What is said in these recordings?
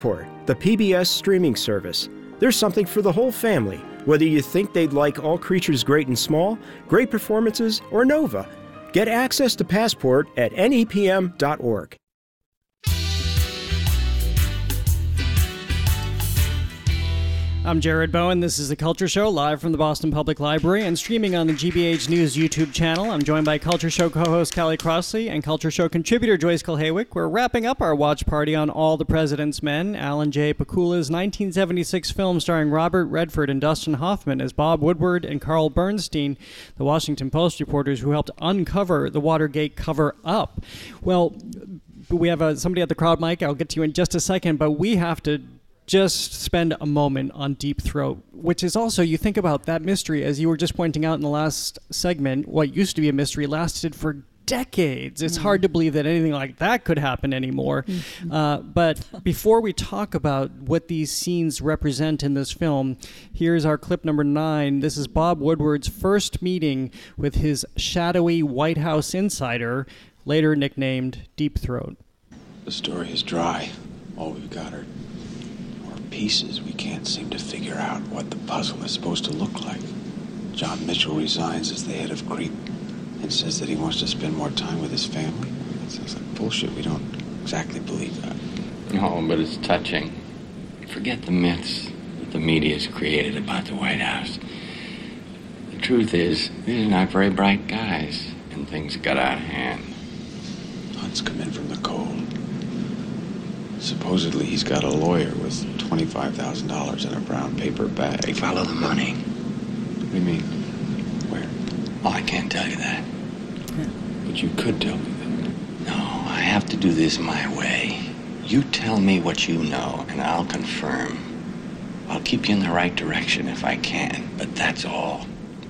The PBS streaming service. There's something for the whole family, whether you think they'd like All Creatures Great and Small, Great Performances, or Nova. Get access to Passport at nepm.org. I'm Jared Bowen. This is The Culture Show, live from the Boston Public Library and streaming on the GBH News YouTube channel. I'm joined by Culture Show co-host Callie Crossley and Culture Show contributor Joyce Kulhawick. We're wrapping up our watch party on All the President's Men, Alan J. Pakula's 1976 film starring Robert Redford and Dustin Hoffman as Bob Woodward and Carl Bernstein, the Washington Post reporters who helped uncover the Watergate cover-up. Well, we have somebody at the crowd mic. I'll get to you in just a second, but we have to just spend a moment on Deep Throat, which is also, you think about that mystery, as you were just pointing out in the last segment, what used to be a mystery lasted for decades. It's hard to believe that anything like that could happen anymore. But before we talk about what these scenes represent in this film, here's our clip number 9. This is Bob Woodward's first meeting with his shadowy White House insider, later nicknamed Deep Throat. The story is dry. All we've got are pieces. We can't seem to figure out what the puzzle is supposed to look like. John Mitchell resigns as the head of CREEP and says that he wants to spend more time with his family. That sounds like bullshit. We don't exactly believe that. No, but it's touching. Forget the myths that the media's created about the White House. The truth is, these are not very bright guys, and things got out of hand. Hunt's come in from the cold. Supposedly he's got a lawyer with $25,000 in a brown paper bag. Follow the money. What do you mean? Where? Oh, I can't tell you that. But you could tell me that. No, I have to do this my way. You tell me what you know, and I'll confirm. I'll keep you in the right direction if I can, but that's all.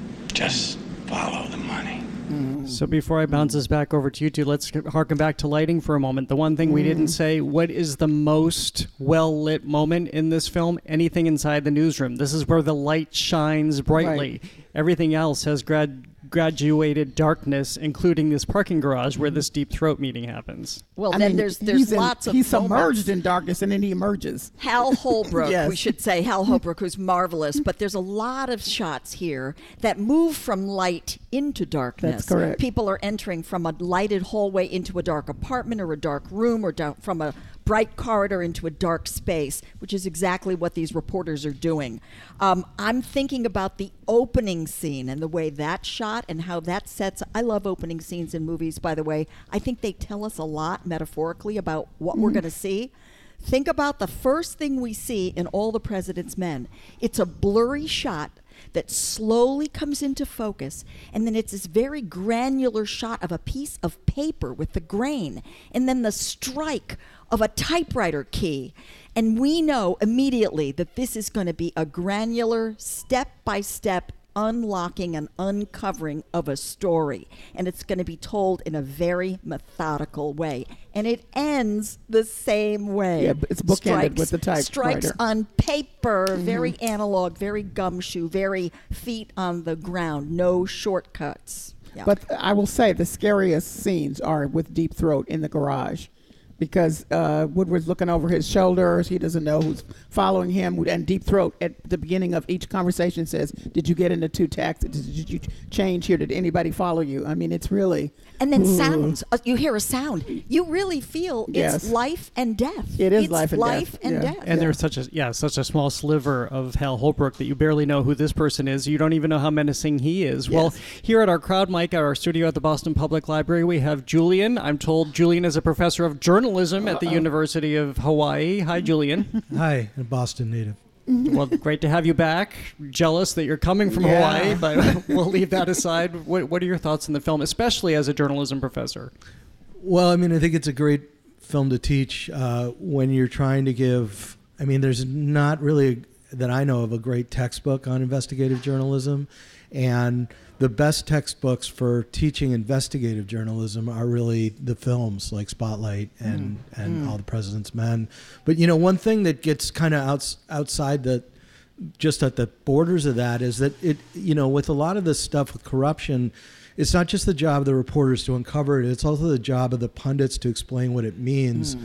Just follow the money. So before I bounce this back over to you two, let's harken back to lighting for a moment. The one thing we didn't say, what is the most well-lit moment in this film? Anything inside the newsroom. This is where the light shines brightly. Right. Everything else has graduated darkness, including this parking garage where this Deep Throat meeting happens. Well, then there's lots of he's submerged in darkness, and then he emerges. Hal Holbrook, Yes. we should say. Hal Holbrook, who's marvelous, but there's a lot of shots here that move from light into darkness. That's correct. People are entering from a lighted hallway into a dark apartment or a dark room, or from a bright corridor into a dark space, which is exactly what these reporters are doing. I'm thinking about the opening scene and the way that's shot and how that sets. I love opening scenes in movies, by the way. I think they tell us a lot metaphorically about what we're going to see. Think about the first thing we see in All the President's Men. It's a blurry shot that slowly comes into focus, and then it's this very granular shot of a piece of paper with the grain, and then the strike of a typewriter key. And we know immediately that this is going to be a granular, step-by-step unlocking and uncovering of a story. And it's going to be told in a very methodical way. And it ends the same way. Yeah, it's bookended with the typewriter. Strikes on paper, very analog, very gumshoe, very feet on the ground, no shortcuts. Yeah. But I will say the scariest scenes are with Deep Throat in the garage, because Woodward's looking over his shoulders. He doesn't know who's following him. And Deep Throat at the beginning of each conversation says, did you get into 2 taxis? Did you change here? Did anybody follow you? I mean, it's really... And then sounds. You hear a sound. You really feel it's life and death. It is it's life and death. And there's such a small sliver of Hal Holbrook that you barely know who this person is. You don't even know how menacing he is. Yes. Well, here at our crowd mic at our studio at the Boston Public Library, we have Julian. I'm told Julian is a professor of journalism at the University of Hawaii. Hi, Julian. Hi, a Boston native. Well, great to have you back. Jealous that you're coming from Hawaii, but we'll leave that aside. What are your thoughts on the film, especially as a journalism professor? Well, I mean, I think it's a great film to teach when you're trying to give... I mean, there's not really, that I know of, a great textbook on investigative journalism. And the best textbooks for teaching investigative journalism are really the films like Spotlight and All the President's Men. But, you know, one thing that gets kind of outside the, just at the borders of that is that it, you know, with a lot of this stuff with corruption, it's not just the job of the reporters to uncover it, it's also the job of the pundits to explain what it means.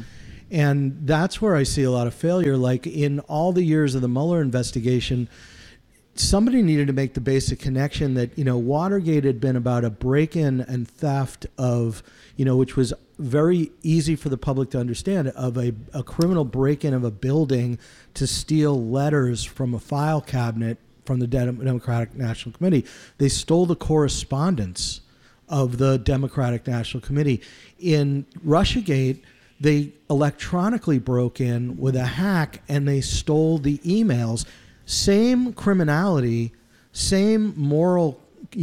And that's where I see a lot of failure. Like in all the years of the Mueller investigation, somebody needed to make the basic connection that, Watergate had been about a break-in and theft of, which was very easy for the public to understand, of a criminal break-in of a building to steal letters from a file cabinet from the Democratic National Committee. They stole the correspondence of the Democratic National Committee. In Russiagate, they electronically broke in with a hack and they stole the emails. Same criminality, same moral,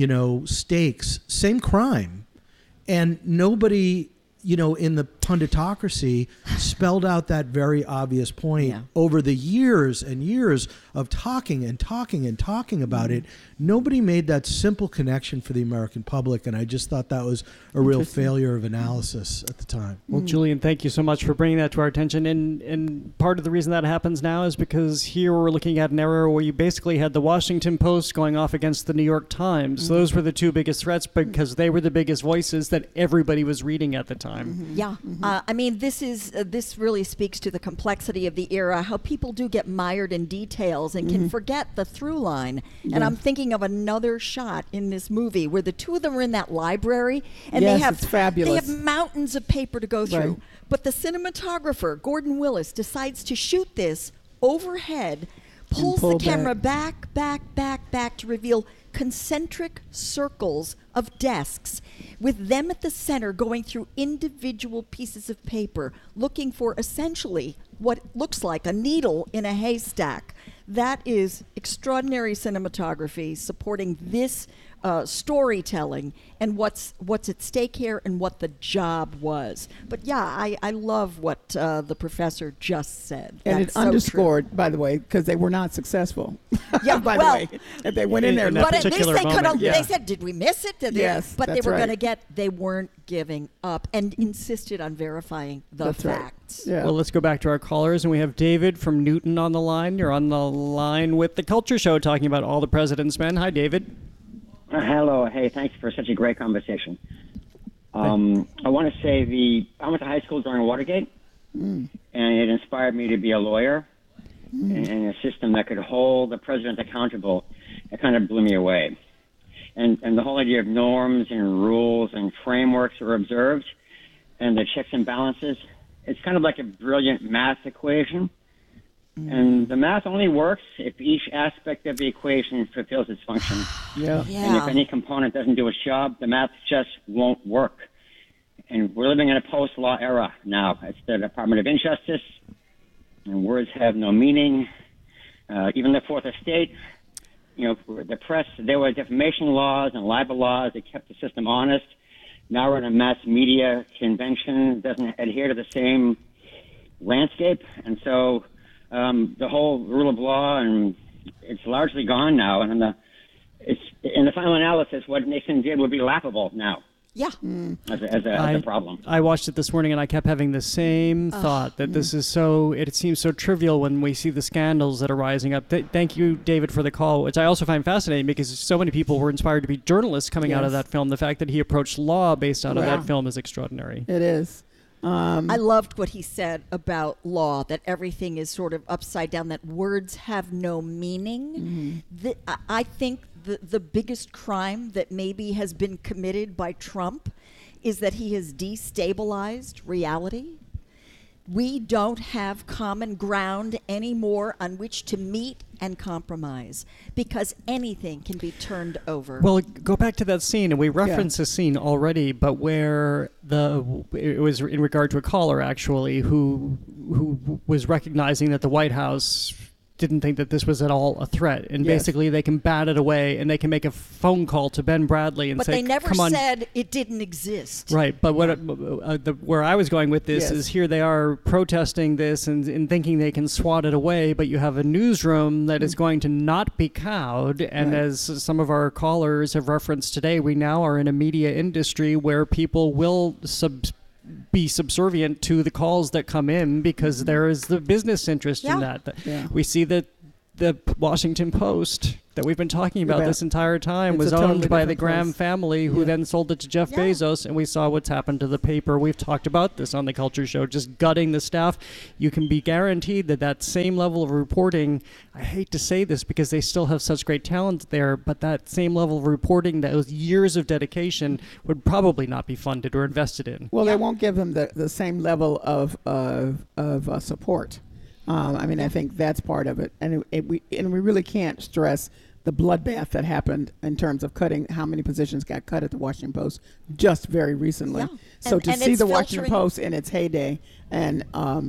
stakes, same crime. And nobody, in the punditocracy spelled out that very obvious point over the years and years of talking about it. Nobody made that simple connection for the American public, and I just thought that was a real failure of analysis at the time. Well, Julian, thank you so much for bringing that to our attention. And part of the reason that happens now is because here we're looking at an era where you basically had the Washington Post going off against the New York Times. Those were the two biggest threats because they were the biggest voices that everybody was reading at the time. Yeah. I mean, this really speaks to the complexity of the era, how people do get mired in details and can forget the through line. And I'm thinking of another shot in this movie where the two of them are in that library and it's fabulous. They have mountains of paper to go through. Right. But the cinematographer, Gordon Willis, decides to shoot this overhead, pulls the camera back to reveal concentric circles of desks with them at the center going through individual pieces of paper looking for essentially what looks like a needle in a haystack. That is extraordinary cinematography supporting this storytelling and what's at stake here and what the job was. But I love what the professor just said. And That's it so underscored, true. by the way, because they were not successful. Yeah, by well, the way, and they went in there. that But at least particular they could moment, have. They said, "Did we miss it?" Yes, but they that's were going to right. get. They weren't giving up and insisted on verifying the That's right. facts. Yeah. Well, let's go back to our callers, and we have David from Newton on the line. You're on the line with the Culture Show, talking about All the President's Men. Hi, David. Hello. Hey, thanks for such a great conversation. I want to say I went to high school during Watergate, and it inspired me to be a lawyer in a system that could hold the president accountable. It kind of blew me away. And the whole idea of norms and rules and frameworks are observed, and the checks and balances, it's kind of like a brilliant math equation. And the math only works if each aspect of the equation fulfills its function. Yeah. And if any component doesn't do its job, the math just won't work. And we're living in a post-law era now. It's the Department of Injustice, and words have no meaning. Even the Fourth Estate, the press, there were defamation laws and libel laws that kept the system honest. Now we're in a mass media convention that doesn't adhere to the same landscape. And so the whole rule of law, and it's largely gone now. And in the final analysis, what Nixon did would be laughable now. Yeah. As a problem. I watched it this morning, and I kept having the same thought that this is it seems so trivial when we see the scandals that are rising up. Thank you, David, for the call, which I also find fascinating because so many people were inspired to be journalists coming out of that film. The fact that he approached law based out of that film is extraordinary. It is. I loved what he said about law, that everything is sort of upside down, that words have no meaning. I think the biggest crime that maybe has been committed by Trump is that he has destabilized reality. We don't have common ground anymore on which to meet and compromise because anything can be turned over. Well, go back to that scene, and we referenced a scene already, but where it was in regard to a caller actually who was recognizing that the White House didn't think that this was at all a threat, and basically they can bat it away and they can make a phone call to Ben Bradley and but say, they never "Come on." said it didn't exist. Right, but where I was going with this is here they are protesting this and thinking they can swat it away, but you have a newsroom that is going to not be cowed, and as some of our callers have referenced today, we now are in a media industry where people will be subservient to the calls that come in because there is the business interest in that. We see that the Washington Post that we've been talking about Yeah, this entire time it's was a totally owned by the different Graham place. family, who then sold it to Jeff Yeah. Bezos, and we saw what's happened to the paper. We've talked about this on the Culture Show, just gutting the staff. You can be guaranteed that that same level of reporting, I hate to say this because they still have such great talent there, but that same level of reporting, those years of dedication, would probably not be funded or invested in. Well, they won't give them the same level of support. I mean, I think that's part of it, and we really can't stress the bloodbath that happened in terms of cutting how many positions got cut at the Washington Post just very recently. Yeah. So And to see it's the Washington filtering- Post in its heyday, and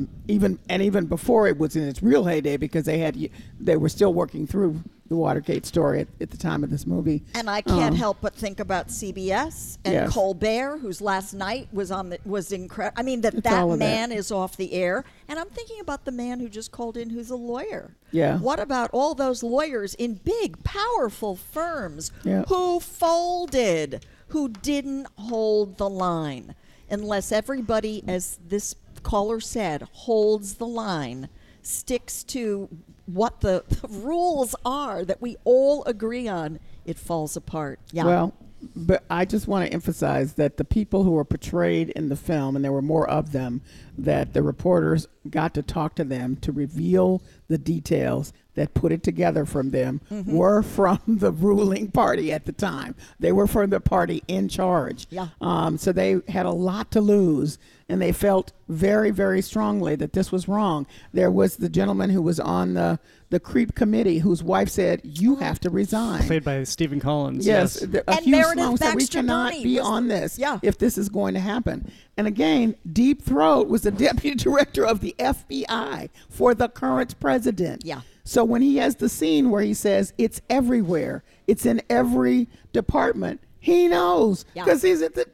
even before it was in its real heyday, because they were still working through the Watergate story at the time of this movie. And I can't help but think about CBS and Yes. Colbert, whose last night was incredible. I mean, It's that all of that. man is off the air. And I'm thinking about the man who just called in, who's a lawyer. Yeah. What about all those lawyers in big, powerful firms Yeah. who folded, who didn't hold the line? Unless everybody, as this caller said, holds the line, sticks to what the rules are that we all agree on, it falls apart. Yeah. Well, but I just want to emphasize that the people who were portrayed in the film, and there were more of them, that the reporters got to talk to them to reveal the details that put it together from them were from the ruling party at the time. They were from the party in charge. Yeah. So they had a lot to lose, and they felt very, very strongly that this was wrong. There was the gentleman who was on the Creep Committee whose wife said, "You have to resign." Played by Stephen Collins. Yes, And Hugh Meredith Sloan said we Baxter cannot Birney be was on the- this yeah. if this is going to happen. And again, Deep Throat was the deputy director of the FBI for the current president. Yeah. So when he has the scene where he says it's everywhere, it's in every department, he knows Yeah. because he's at the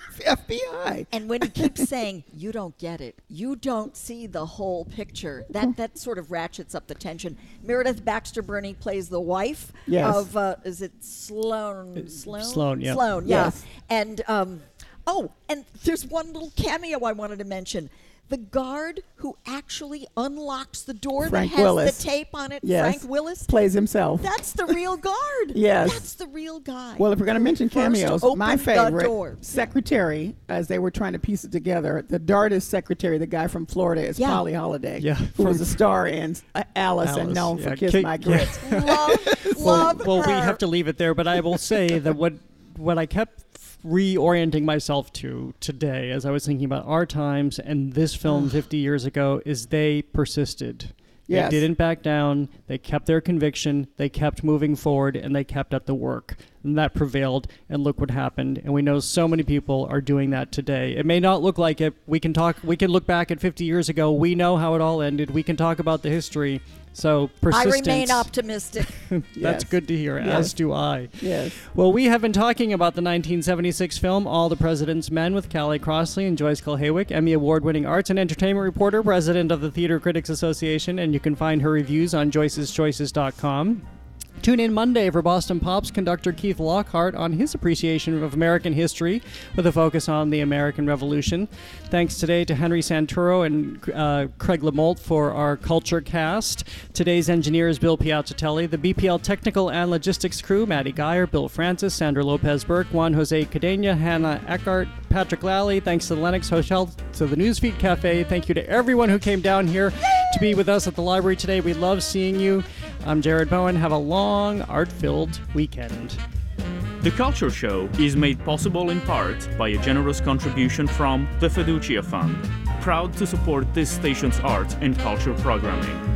FBI. And when he keeps saying, "You don't get it, you don't see the whole picture," that sort of ratchets up the tension. Meredith Baxter Birney plays the wife Yes. of is it Sloan? Sloan, yeah. Sloan, yeah. Yes. And and there's one little cameo I wanted to mention. The guard who actually unlocks the door Frank that has Willis. the tape on it, Yes. Frank Willis. Plays himself. That's the real guard. Yes. That's the real guy. Well, if we're going to mention First cameos, my opened the favorite door. secretary, as they were trying to piece it together, the Dartist secretary, the guy from Florida, is Yeah. Polly Holiday, Yeah, who was from- a star in Alice and Alice, known yeah. for Kiss Ki- My yeah. Grits. Love Well, we her. have to leave it there, but I will say that what I kept reorienting myself to today as I was thinking about our times and this film 50 years ago is they persisted. Yes. They didn't back down. They kept their conviction. They kept moving forward, and they kept at the work. And that prevailed, and look what happened. And we know so many people are doing that today. It may not look like it. We can look back at 50 years ago. We know how it all ended. We can talk about the history. So I persistence. remain optimistic. That's Yes. good to hear, Yes. as do I. Yes. Well, we have been talking about the 1976 film All the President's Men with Callie Crossley and Joyce Kulhawick, Emmy Award-winning arts and entertainment reporter, president of the Theater Critics Association, and you can find her reviews on joyceschoices.com. Tune in Monday for Boston Pop's conductor Keith Lockhart on his appreciation of American history with a focus on the American Revolution. Thanks today to Henry Santoro and Craig Lamolt for our Culture Cast. Today's engineer is Bill Piazzatelli. The BPL technical and logistics crew, Maddie Geyer, Bill Francis, Sandra Lopez-Burke, Juan Jose Cadena, Hannah Eckhart, Patrick Lally. Thanks to the Lennox Hotel, to the Newsfeed Cafe. Thank you to everyone who came down here to be with us at the library today. We love seeing you. I'm Jared Bowen. Have a long, art-filled weekend. The Culture Show is made possible in part by a generous contribution from the Fiducia Fund, proud to support this station's art and culture programming.